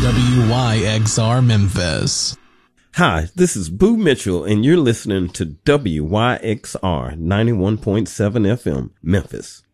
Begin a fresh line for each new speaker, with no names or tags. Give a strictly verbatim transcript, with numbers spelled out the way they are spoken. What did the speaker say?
W Y X R Memphis.
Hi, this is Boo Mitchell, and you're listening to W Y X R ninety-one point seven F M, Memphis.